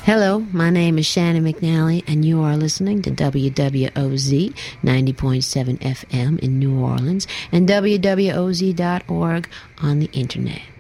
Hello, my name is Shannon McNally, and you are listening to WWOZ 90.7 FM in New Orleans and WWOZ.org on the internet.